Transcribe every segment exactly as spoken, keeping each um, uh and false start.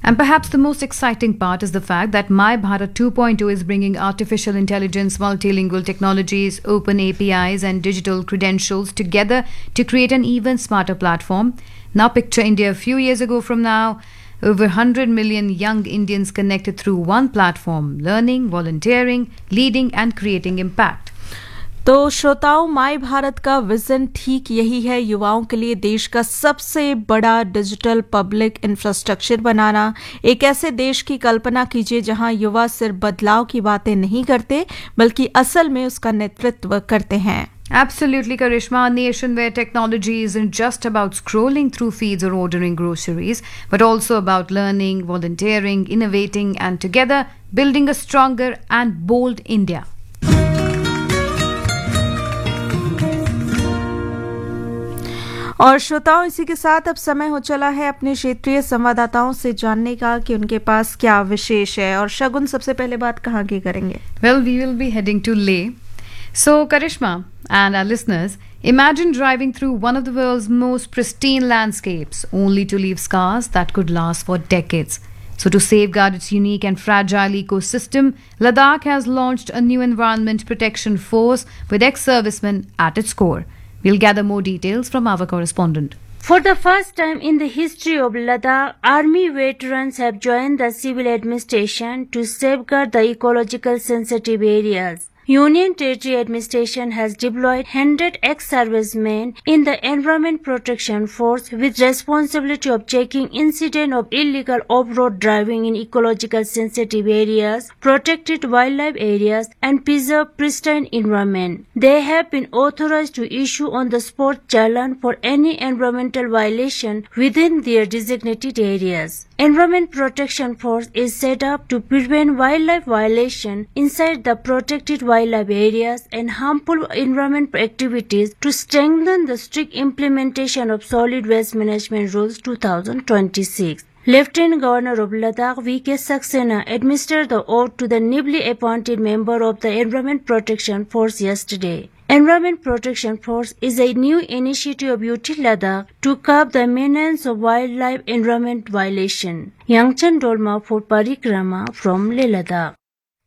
And perhaps the most exciting part is the fact that My Bharat two point oh is bringing artificial intelligence, multilingual technologies, open A P Is, and digital credentials together to create an even smarter platform. Now, picture India a few years ago from now. Over one hundred million young Indians connected through one platform, learning, volunteering, leading, and creating impact. तो श्रोताओं, my Bharat का vision ठीक यही है, युवाओं के लिए देश का सबसे बड़ा डिजिटल पब्लिक इंफ्रास्ट्रक्चर बनाना। एक ऐसे देश की कल्पना कीजिए जहां युवा सिर्फ बदलाव की बातें नहीं करते बल्कि असल में उसका नेतृत्व करते हैं। Absolutely, Karishma. A nation where technology isn't just about scrolling through feeds or ordering groceries, but also about learning, volunteering, innovating, and together building a stronger and bold India. और श्रोताओं, इसी के साथ अब समय हो चला है अपने क्षेत्रीय संवाददाताओं से जानने का कि उनके पास क्या विशेष है। और शगुन, सबसे पहले बात कहाँ की करेंगे? Well, we will be heading to Leh. So, Karishma and our listeners, imagine driving through one of the world's most pristine landscapes, only to leave scars that could last for decades. So, to safeguard its unique and fragile ecosystem, Ladakh has launched a new environment protection force with ex-servicemen at its core. We'll gather more details from our correspondent. For the first time in the history of Ladakh, Army veterans have joined the civil administration to safeguard the ecological sensitive areas. Union Territory Administration has deployed one hundred ex-servicemen in the Environment Protection Force with responsibility of checking incident of illegal off-road driving in ecological sensitive areas, protected wildlife areas, and preserve pristine environment. They have been authorized to issue on the spot challan for any environmental violation within their designated areas. Environment Protection Force is set up to prevent wildlife violation inside the protected wildlife areas and harmful environment activities to strengthen the strict implementation of Solid Waste Management Rules twenty twenty-six. Lieutenant Governor of Ladakh V K Saxena administered the oath to the newly appointed member of the Environment Protection Force yesterday. Environment Protection Force is a new initiative of U T Ladakh to curb the menace of wildlife environment violation. Yangchen Dolma for Parikrama from Leh Ladakh.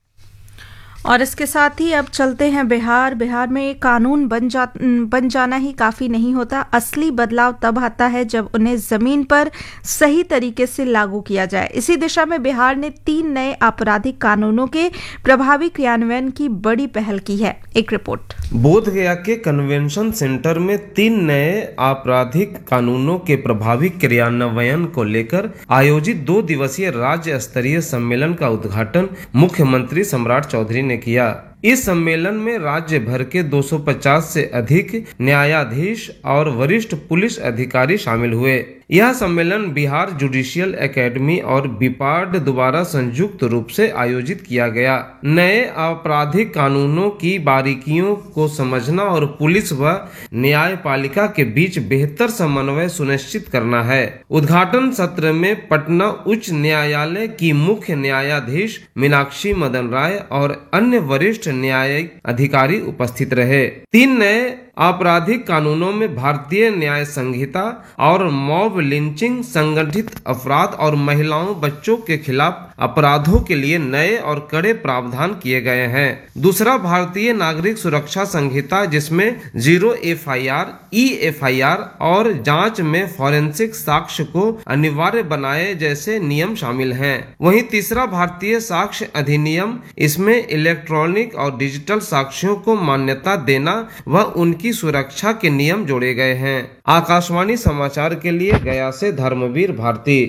और इसके साथ ही अब चलते हैं बिहार। बिहार में एक कानून बन जा बन जाना ही काफ़ी नहीं होता। असली बदलाव तब आता है जब उन्हें ज़मीन पर सही तरीके से लागू किया जाए। इसी दिशा में बिहार ने तीन नए आपराधिक कानूनों के प्रभावी क्रियान्वयन की बड़ी पहल की है। एक रिपोर्ट। बोधगया के कन्वेंशन सेंटर में तीन नए आपराधिक कानूनों के प्रभावी क्रियान्वयन को लेकर आयोजित दो दिवसीय राज्य स्तरीय सम्मेलन का उद्घाटन मुख्यमंत्री सम्राट चौधरी ने किया। इस सम्मेलन में राज्य भर के दो सौ पचास से अधिक न्यायाधीश और वरिष्ठ पुलिस अधिकारी शामिल हुए। यह सम्मेलन बिहार जुडिशियल एकेडमी और बिपार्ड द्वारा संयुक्त रूप से आयोजित किया गया। नए आपराधिक कानूनों की बारीकियों को समझना और पुलिस व न्यायपालिका के बीच बेहतर समन्वय सुनिश्चित करना है। उद्घाटन सत्र में पटना उच्च न्यायालय की मुख्य न्यायाधीश मीनाक्षी मदन राय और अन्य वरिष्ठ न्यायिक अधिकारी उपस्थित रहे। तीन नए आपराधिक कानूनों में भारतीय न्याय संहिता और मॉब लिंचिंग, संगठित अपराध और महिलाओं बच्चों के खिलाफ अपराधों के लिए नए और कड़े प्रावधान किए गए हैं। दूसरा भारतीय नागरिक सुरक्षा संहिता, जिसमें zero F I R, E F I R और जांच में फॉरेंसिक साक्ष्य को अनिवार्य बनाए जैसे नियम शामिल हैं। वहीं तीसरा भारतीय साक्ष्य अधिनियम, इसमें इलेक्ट्रॉनिक और डिजिटल साक्ष्यों को मान्यता देना व उनकी सुरक्षा के नियम जोड़े गए हैं। आकाशवाणी समाचार के लिए गया से Dharmveer Bharti.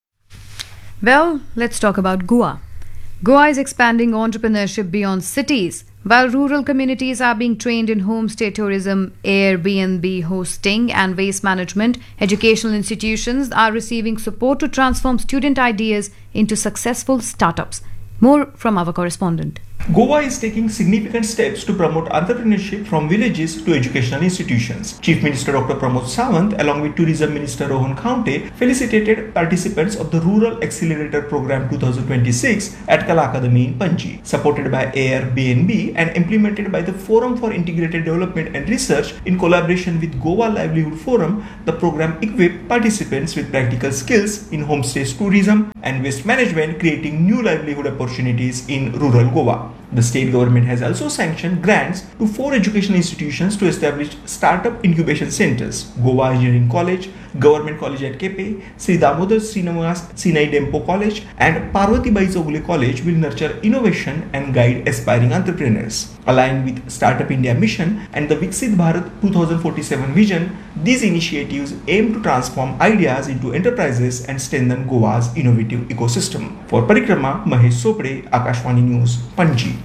Well, let's talk about Goa. Goa is expanding entrepreneurship beyond cities. While rural communities are being trained in homestay tourism, Airbnb hosting and waste management, educational institutions are receiving support to transform student ideas into successful startups. More from our correspondent. Goa is taking significant steps to promote entrepreneurship from villages to educational institutions. Chief Minister Doctor Pramod Sawant, along with Tourism Minister Rohan Khaunte, felicitated participants of the Rural Accelerator Program twenty twenty-six at Kala Academy in Panji. Supported by Airbnb and implemented by the Forum for Integrated Development and Research in collaboration with Goa Livelihood Forum, the program equipped participants with practical skills in homestays tourism and waste management, creating new livelihood opportunities in rural Goa. The state government has also sanctioned grants to four educational institutions to establish startup incubation centers: Goa Engineering College, Government College at Kepe, Sri Damodar Srinivas Sinai Dempo College, and Parvati Bai Chogule College will nurture innovation and guide aspiring entrepreneurs. Aligned with Startup India mission and the Viksit Bharat twenty forty-seven vision, these initiatives aim to transform ideas into enterprises and strengthen Goa's innovative ecosystem. For Parikrama, Mahesh Sopre, Akashvani News, Panji.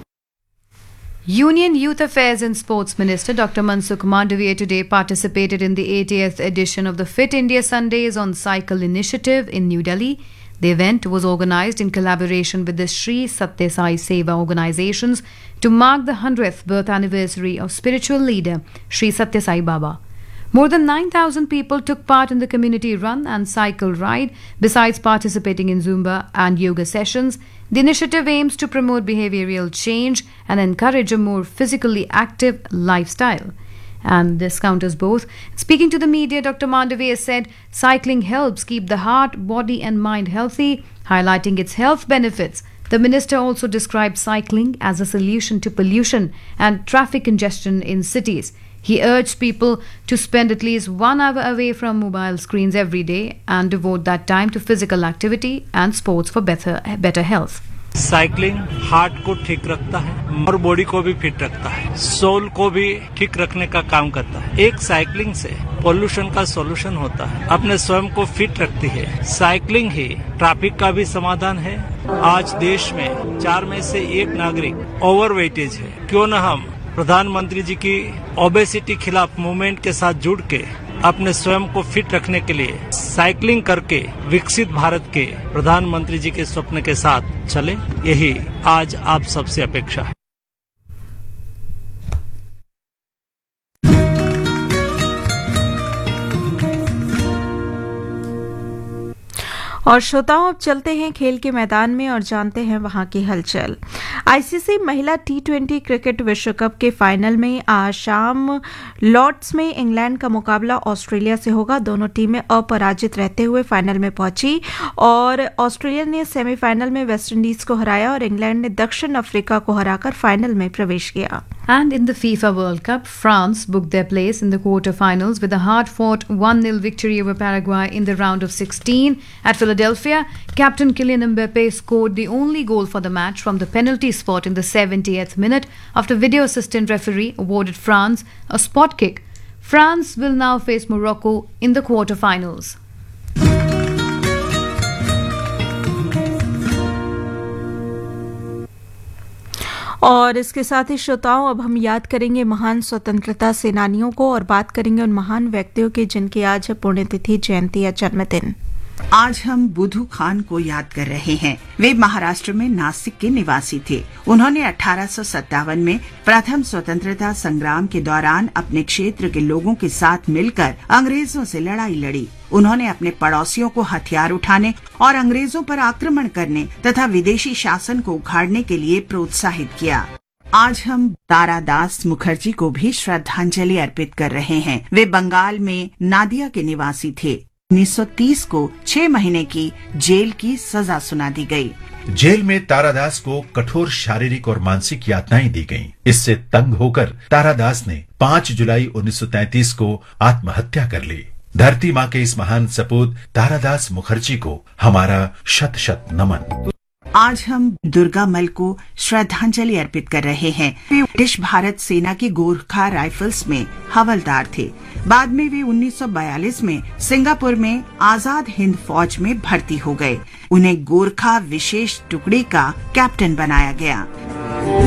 Union Youth Affairs and Sports Minister Doctor Mansukh Mandavia today participated in the eightieth edition of the Fit India Sundays on Cycle initiative in New Delhi. The event was organized in collaboration with the Sri Satya Sai Seva organizations to mark the one hundredth birth anniversary of spiritual leader Sri Satya Sai Baba. More than nine thousand people took part in the community run and cycle ride, besides participating in Zumba and yoga sessions. The initiative aims to promote behavioral change and encourage a more physically active lifestyle. And this counters both. Speaking to the media, Doctor Mandavia said cycling helps keep the heart, body and mind healthy, highlighting its health benefits. The minister also described cycling as a solution to pollution and traffic congestion in cities. He urged people to spend at least one hour away from mobile screens every day and devote that time to physical activity and sports for better, better health. Cycling heart को ठीक रखता है और body को भी fit रखता है, soul को भी ठीक रखने का काम करता है। एक साइकिलिंग से पोल्यूशन का सॉल्यूशन होता है, अपने स्वयं को फिट रखती है। साइकिलिंग ही ट्रैफिक का भी समाधान है। आज देश में चार में से एक नागरिक ओवरवेटेज है। क्यों न हम प्रधानमंत्री जी की ओबेसिटी खिलाफ मूवमेंट के साथ जुड़ के अपने स्वयं को फिट रखने के लिए साइकिलिंग करके विकसित भारत के प्रधानमंत्री जी के स्वप्न के साथ चले, यही आज आप सबसे अपेक्षा है। और श्रोताओं, अब चलते हैं खेल के मैदान में और जानते हैं वहां की हलचल। आईसीसी महिला टी ट्वेंटी क्रिकेट विश्व कप के फाइनल में आज शाम लॉर्ड्स में इंग्लैंड का मुकाबला ऑस्ट्रेलिया से होगा। दोनों टीमें अपराजित रहते हुए फाइनल में पहुंची और ऑस्ट्रेलिया ने सेमीफाइनल में वेस्टइंडीज को हराया और इंग्लैंड ने दक्षिण अफ्रीका को हराकर फाइनल में प्रवेश किया। And in the FIFA World Cup, France booked their place in the quarter-finals with a hard-fought one nil victory over Paraguay in the round of sixteen. At Philadelphia, captain Kylian Mbappe scored the only goal for the match from the penalty spot in the seventieth minute after video assistant referee awarded France a spot kick. France will now face Morocco in the quarter-finals. और इसके साथ ही श्रोताओं, अब हम याद करेंगे महान स्वतंत्रता सेनानियों को और बात करेंगे उन महान व्यक्तियों की जिनकी आज है पुण्यतिथि, जयंती या जन्मदिन। आज हम बुधू खान को याद कर रहे हैं। वे महाराष्ट्र में नासिक के निवासी थे। उन्होंने अठारह सौ सत्तावन में प्रथम स्वतंत्रता संग्राम के दौरान अपने क्षेत्र के लोगों के साथ मिलकर अंग्रेजों से लड़ाई लड़ी। उन्होंने अपने पड़ोसियों को हथियार उठाने और अंग्रेजों पर आक्रमण करने तथा विदेशी शासन को उखाड़ने के लिए प्रोत्साहित किया। आज हम तारादास मुखर्जी को भी श्रद्धांजलि अर्पित कर रहे हैं। वे बंगाल में नादिया के निवासी थे। उन्नीस सौ तीस को छह महीने की जेल की सजा सुना दी गई। जेल में तारादास को कठोर शारीरिक और मानसिक यातनाएं दी गईं। इससे तंग होकर तारादास ने पाँच जुलाई उन्नीस सौ तैंतीस को आत्महत्या कर ली। धरती माँ के इस महान सपूत तारादास मुखर्जी को हमारा शत शत नमन। आज हम दुर्गा मल को श्रद्धांजलि अर्पित कर रहे हैं। वे ब्रिटिश भारत सेना की गोरखा राइफल्स में हवलदार थे। बाद में वे उन्नीस सौ बयालीस में सिंगापुर में आजाद हिंद फौज में भर्ती हो गए। उन्हें गोरखा विशेष टुकड़ी का कैप्टन बनाया गया।